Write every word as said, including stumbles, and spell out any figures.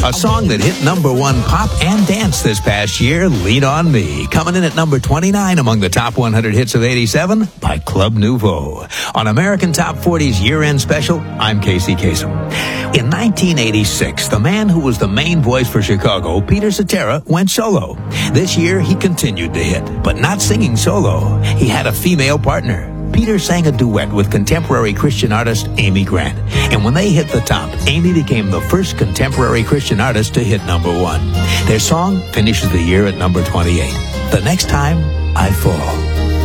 A song that hit number one pop and dance this past year, Lean on Me. Coming in at number twenty-nine among the top one hundred hits of eighty-seven by Club Nouveau. On American Top forty's year-end special, I'm Casey Kasem. In nineteen eighty-six, the man who was the main voice for Chicago, Peter Cetera, went solo. This year, he continued to hit, but not singing solo. He had a female partner. Peter sang a duet with contemporary Christian artist Amy Grant. And when they hit the top, Amy became the first contemporary Christian artist to hit number one. Their song finishes the year at number twenty-eight. The Next Time I Fall.